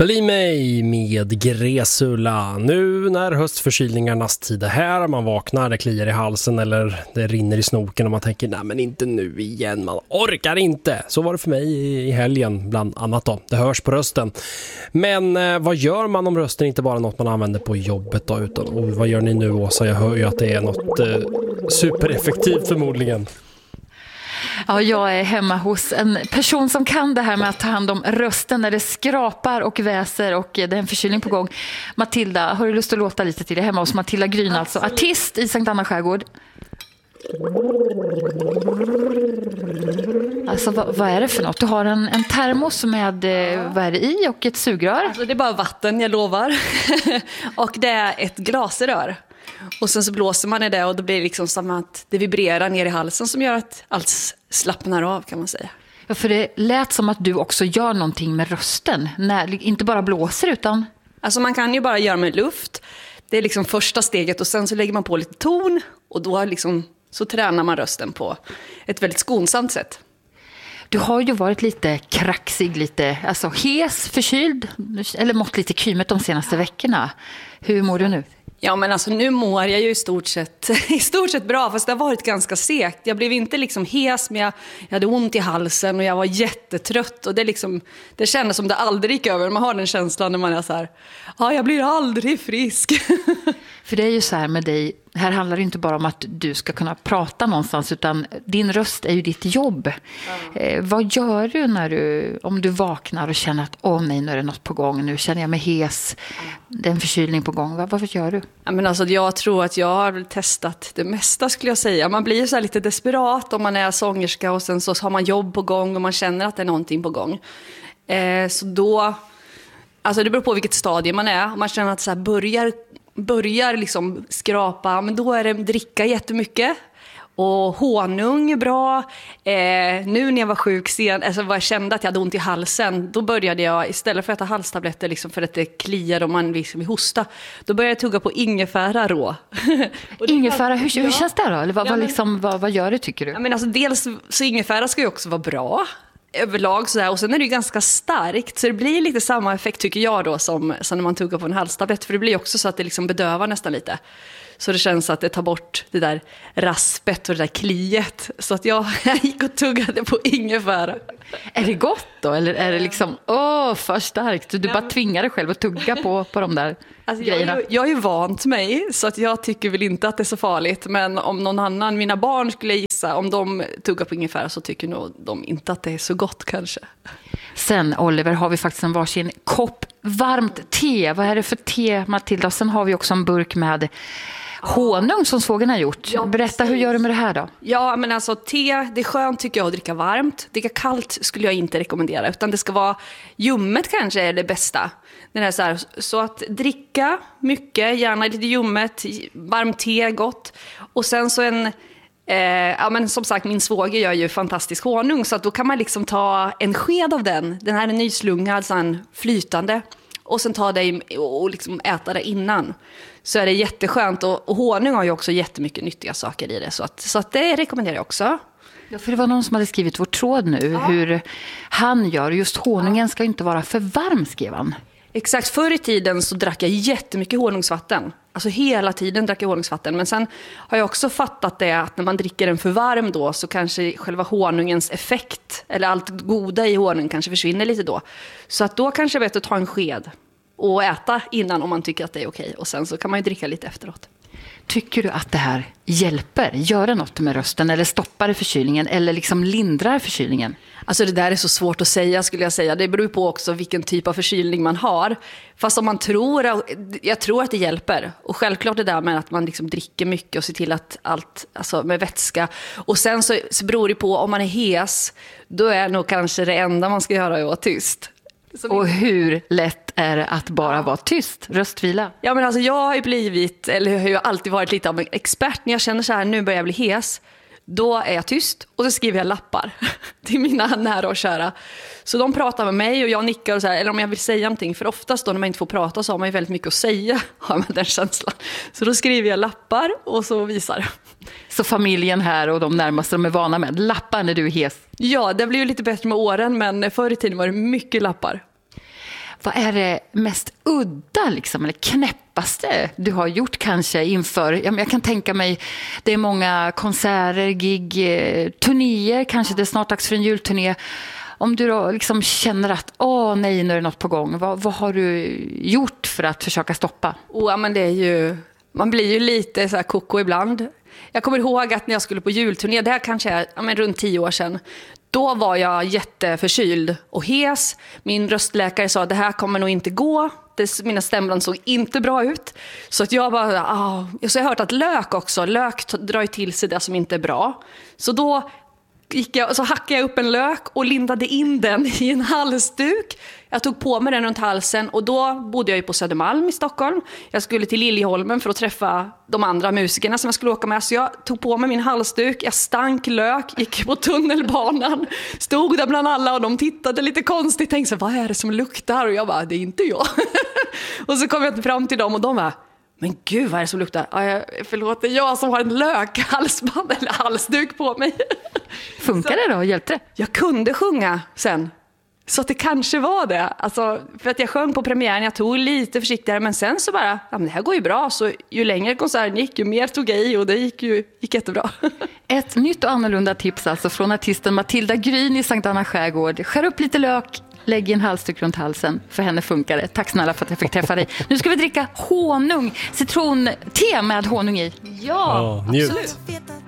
Bli mig med Gräsulla. Nu när höstförkylningarnas tid är här, man vaknar, det kliar i halsen eller det rinner i snoken och man tänker, nej men inte nu igen, man orkar inte. Så var det för mig i helgen bland annat då. Det hörs på rösten. Men vad gör man om rösten inte bara är något man använder på jobbet då, utan och vad gör ni nu, Åsa? Jag hör ju att det är något supereffektivt förmodligen. Ja, jag är hemma hos en person som kan det här med att ta hand om rösten när det skrapar och väser och det är en förkylning på gång. Matilda, har du lust att låta lite till? Det hemma hos Matilda Gryn, alltså artist i Sankt Anna skärgård. Alltså vad är det för något? Du har en termos med vad är det i och ett sugrör. Alltså, det är bara vatten, jag lovar. Och det är ett glasrör. Och sen så blåser man i det och då blir det liksom som att det vibrerar ner i halsen som gör att allt slappnar av, kan man säga. Ja, för det lät som att du också gör någonting med rösten. Inte bara blåser utan... Alltså man kan ju bara göra med luft. Det är liksom första steget och sen så lägger man på lite ton och då liksom, så tränar man rösten på ett väldigt skonsamt sätt. Du har ju varit lite kraxig, lite alltså hes, förkyld eller mått lite krymet de senaste veckorna. Hur mår du nu? Ja, men alltså nu mår jag ju i stort sett bra, fast det har varit ganska segt. Jag blev inte liksom hes, men jag hade ont i halsen och jag var jättetrött. Och det kändes som det aldrig gick över. Man har den känslan när man är så här, ja, jag blir aldrig frisk. För det är ju så här med dig, här handlar det inte bara om att du ska kunna prata någonstans, utan din röst är ju ditt jobb. Vad gör du om du vaknar och känner att nej, nu är det något på gång, nu känner jag mig hes, det är en förkylning på gång. Vad gör du? Ja, men alltså, jag tror att jag har testat det mesta, skulle jag säga. Man blir ju så här lite desperat om man är sångerska och sen så har man jobb på gång och man känner att det är någonting på gång. Så då, alltså det beror på vilket stadie man är. Om man känner att så här börjar liksom skrapa, men då är det dricka jättemycket. Och honung är bra. Nu när jag var sjuk sen, alltså jag kände att jag hade ont i halsen, då började jag, istället för att äta halstabletter liksom för att det kliar och man liksom vill hosta, då började jag tugga på ingefära rå. Ingefära, hur känns det då? Eller vad gör du, tycker du? Ja, men alltså, dels så ingefära ska ju också vara bra överlag sådär, och sen är det ju ganska starkt, så det blir lite samma effekt tycker jag då som när man tuggar på en halstablett, för det blir också så att det liksom bedövar nästan lite. Så det känns att det tar bort det där raspet och det där kliet. Så att jag gick och tuggade på ingefära. Är det gott då? Eller är det liksom, för starkt? Du bara tvingar dig själv att tugga på de där grejerna. Jag har ju vant mig, så att jag tycker väl inte att det är så farligt. Men om någon annan, mina barn skulle gissa, om de tuggar på ingefära så tycker nog de inte att det är så gott kanske. Sen, Oliver, har vi faktiskt en varsin kopp varmt te. Vad är det för te, Matilda? Sen har vi också en burk med honung som svågen har gjort. Ja, berätta, hur gör du med det här då? Ja, men alltså te, det är skönt tycker jag att dricka varmt. Dricka kallt skulle jag inte rekommendera, utan det ska vara ljummet, kanske är det bästa. Den är så att dricka mycket, gärna lite ljummet, varmt te, gott. Och sen så men som sagt, min svåger gör ju fantastisk honung, så att då kan man liksom ta en sked av den. Den här är nyslungad, sån flytande. Och sen ta det och liksom äta det innan. Så är det jätteskönt. Och honung har ju också jättemycket nyttiga saker i det. Så att det rekommenderar jag också. Ja, för det var någon som hade skrivit vår tråd nu. Hur han gör. Just honungen ska inte vara för varm, skrev han. Exakt, förr i tiden så drack jag jättemycket honungsvatten. Alltså hela tiden drack jag honungsvatten. Men sen har jag också fattat det att när man dricker den för varm då, så kanske själva honungens effekt, eller allt goda i honung, kanske försvinner lite då. Så att då kanske det är bättre att ta en sked och äta innan om man tycker att det är okej. Och sen så kan man ju dricka lite efteråt. Tycker du att det här hjälper? Gör det något med rösten? Eller stoppar det förkylningen? Eller liksom lindrar förkylningen? Alltså det där är så svårt att säga, skulle jag säga. Det beror på också vilken typ av förkylning man har. Fast om man jag tror att det hjälper. Och självklart det där med att man liksom dricker mycket och ser till att allt, alltså med vätska. Och sen så beror det på, om man är hes, då är nog kanske det enda man ska göra att vara tyst. Och hur lätt är det att bara vara tyst, röstvila? Ja, men alltså jag har ju blivit, eller har ju alltid varit lite av en expert. När jag känner så här, nu börjar jag bli hes, då är jag tyst och så skriver jag lappar till mina nära och kära. Så de pratar med mig och jag nickar och så här, eller om jag vill säga någonting. För oftast då när man inte får prata så har man ju väldigt mycket att säga, har man den känslan. Så då skriver jag lappar och så visar jag. Så familjen här och de närmaste, de är vana med lappar när du är hes? Ja, det blir ju lite bättre med åren, men förr i tiden var det mycket lappar. Vad är det mest udda liksom, eller knäppaste du har gjort kanske inför? Jag kan tänka mig, det är många konserter, gig, turnéer, kanske det är snart dags för en julturné. Om du då liksom känner att nej, nu är det något på gång. Vad har du gjort för att försöka stoppa? Ja, men det är ju, man blir ju lite så här koko ibland. Jag kommer ihåg att när jag skulle på julturné, det här kanske är runt 10 år sedan. Då var jag jätteförkyld och hes. Min röstläkare sa att det här kommer nog inte gå. Mina stämband såg inte bra ut. Så att jag bara, Så jag har hört att lök drar ju till sig det som inte är bra. Så då hackade jag upp en lök och lindade in den i en halsduk. Jag tog på mig den runt halsen och då bodde jag ju på Södermalm i Stockholm. Jag skulle till Liljeholmen för att träffa de andra musikerna som jag skulle åka med. Så jag tog på mig min halsduk, jag stank lök, gick på tunnelbanan, stod där bland alla och de tittade lite konstigt. Tänkte så, vad är det som luktar? Och jag bara, det är inte jag. Och så kom jag fram till dem och de bara, men gud, vad är det som luktar? Förlåt, det är jag som har en lökhalsband eller halsduk på mig. Funkar det då? Hjälpte det? Jag kunde sjunga sen. Så att det kanske var det. Alltså, för att jag sjöng på premiären, jag tog lite försiktigare. Men sen så bara, men det här går ju bra. Så ju längre konserten gick, ju mer tog jag i. Och det gick jättebra. Ett nytt och annorlunda tips alltså från artisten Matilda Gryn i Sankt Anna skärgård. Skär upp lite lök, lägg en halsduk runt halsen. För henne funkar det. Tack snälla för att jag fick träffa dig. Nu ska vi dricka honung. Citronte med honung i. Ja, absolut.